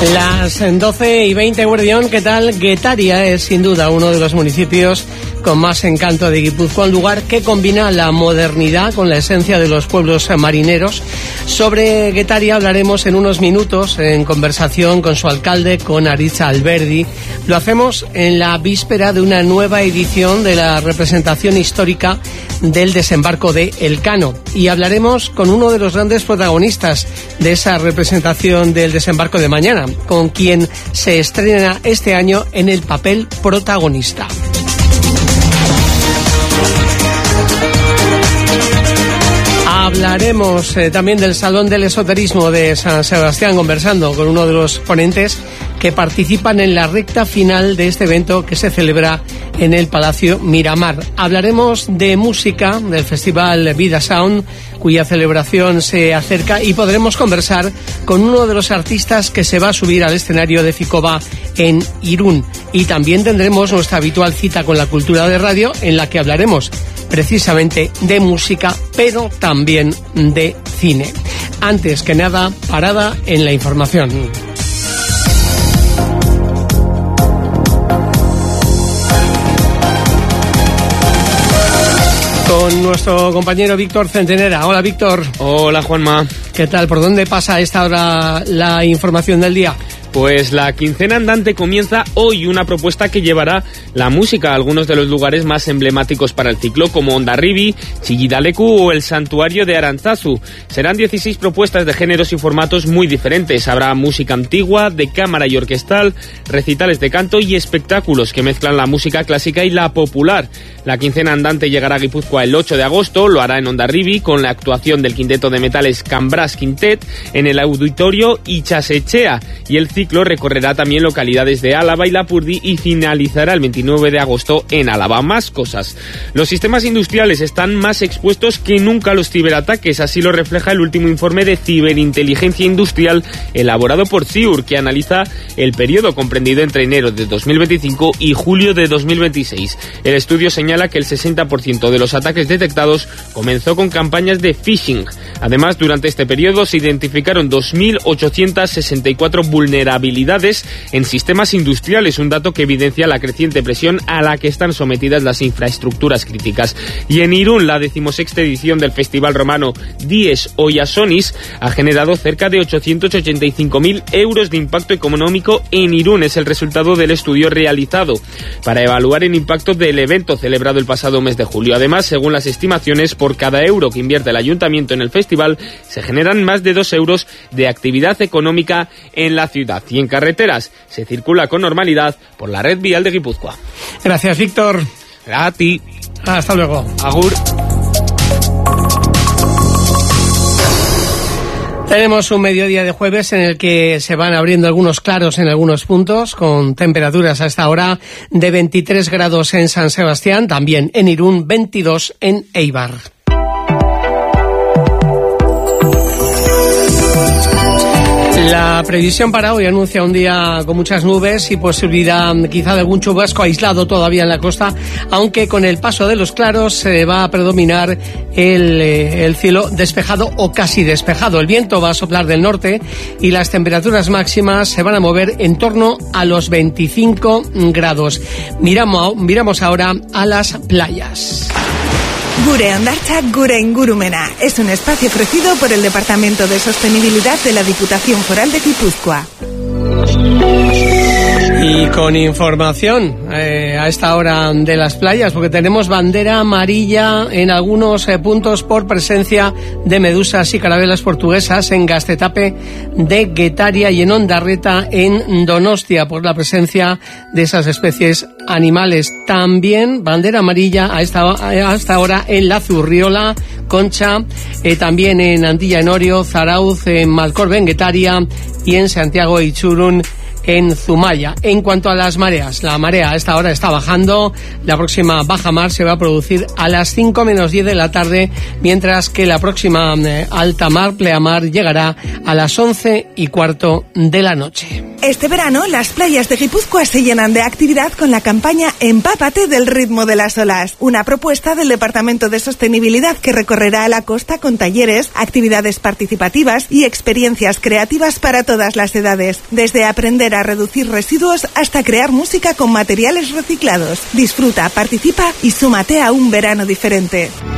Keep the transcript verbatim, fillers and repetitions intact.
Las doce y veinte, Guardión, ¿qué tal? Guetaria es sin duda uno de los municipios con más encanto de Guipúzcoa, un lugar que combina la modernidad con la esencia de los pueblos marineros. Sobre Guetaria hablaremos en unos minutos en conversación con su alcalde, con Aritza Alberdi. Lo hacemos en la víspera de una nueva edición de la representación histórica del desembarco de Elcano, y hablaremos con uno de los grandes protagonistas de esa representación del desembarco de mañana, con quien se estrena este año en el papel protagonista. Hablaremos eh, también del Salón del Esoterismo de San Sebastián, conversando con uno de los ponentes que participan en la recta final de este evento que se celebra en el Palacio Miramar. Hablaremos de música, del Festival Vida Sound, cuya celebración se acerca, y podremos conversar con uno de los artistas que se va a subir al escenario de Ficoba en Irún. Y también tendremos nuestra habitual cita con la cultura de radio, en la que hablaremos precisamente de música, pero también de cine. Antes que nada, parada en la información. Con nuestro compañero Víctor Centenera. Hola, Víctor. Hola, Juanma. ¿Qué tal? ¿Por dónde pasa a esta hora la información del día? Pues la quincena andante comienza hoy, una propuesta que llevará la música a algunos de los lugares más emblemáticos para el ciclo, como Hondarribi, Chillidaleku o el Santuario de Arantzazu. Serán dieciséis propuestas de géneros y formatos muy diferentes. Habrá música antigua, de cámara y orquestal, recitales de canto y espectáculos que mezclan la música clásica y la popular. La quincena andante llegará a Guipúzcoa el ocho de agosto, lo hará en Hondarribi con la actuación del quinteto de metales Cambras Quintet en el auditorio Itxasechea, y el ciclo recorrerá también localidades de Álava y Lapurdi y finalizará el veintinueve de agosto en Álava. Más cosas. Los sistemas industriales están más expuestos que nunca a los ciberataques, así lo refleja el último informe de ciberinteligencia industrial elaborado por CIUR, que analiza el periodo comprendido entre enero de dos mil veinticinco y julio de dos mil veintiséis. El estudio señala que el sesenta por ciento de los ataques detectados comenzó con campañas de phishing. Además, durante este periodo se identificaron dos mil ochocientas sesenta y cuatro vulnerabilidades habilidades en sistemas industriales, un dato que evidencia la creciente presión a la que están sometidas las infraestructuras críticas. Y en Irún, la decimosexta edición del Festival Romano Dies Oyasonis ha generado cerca de ochocientos ochenta y cinco mil euros de impacto económico en Irún. Es el resultado del estudio realizado para evaluar el impacto del evento celebrado el pasado mes de julio. Además, según las estimaciones, por cada euro que invierte el ayuntamiento en el festival, se generan más de dos euros de actividad económica en la ciudad. Y en carreteras se circula con normalidad por la red vial de Guipúzcoa. Gracias, Víctor. A ti. Hasta luego. Agur. Tenemos un mediodía de jueves en el que se van abriendo algunos claros en algunos puntos, con temperaturas a esta hora de veintitrés grados en San Sebastián, también en Irún, veintidós en Eibar. La previsión para hoy anuncia un día con muchas nubes y posibilidad quizá de algún chubasco aislado todavía en la costa, aunque con el paso de los claros se eh, va a predominar el, eh, el cielo despejado o casi despejado. El viento va a soplar del norte y las temperaturas máximas se van a mover en torno a los veinticinco grados. Miramos, miramos ahora a las playas. Gure Hondartza, Gure Ingurumena. Es un espacio ofrecido por el Departamento de Sostenibilidad de la Diputación Foral de Guipúzcoa. Y con información eh, a esta hora de las playas, porque tenemos bandera amarilla en algunos eh, puntos por presencia de medusas y carabelas portuguesas en Gaztetape de Guetaria y en Ondarreta en Donostia, por la presencia de esas especies animales. También bandera amarilla a esta, a esta hora en La Zurriola, Concha, eh, también en Andilla en Orio, Zarauz, en Malcorbe en Guetaria y en Santiago Ichurún en Zumaya. En cuanto a las mareas, la marea a esta hora está bajando. La próxima bajamar se va a producir a las cinco menos diez de la tarde, mientras que la próxima eh, alta mar, pleamar, llegará a las once y cuarto de la noche. Este verano, las playas de Guipúzcoa se llenan de actividad con la campaña Empápate del ritmo de las olas, una propuesta del Departamento de Sostenibilidad que recorrerá la costa con talleres, actividades participativas y experiencias creativas para todas las edades, desde aprender a reducir residuos hasta crear música con materiales reciclados. Disfruta, participa y súmate a un verano diferente.